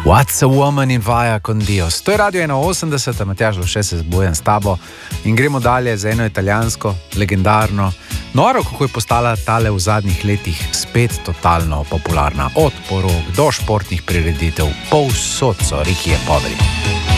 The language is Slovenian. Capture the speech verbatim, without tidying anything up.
What's a woman in vaja con Dios. To je Radio ena osemdeset, Matjaž Lovše se zbujam s tabo in gremo dalje za eno italijansko, legendarno, noro, kako je postala tale v zadnjih letih spet totalno popularna. Od porok do športnih prireditev, povsod so Rikije Poveri.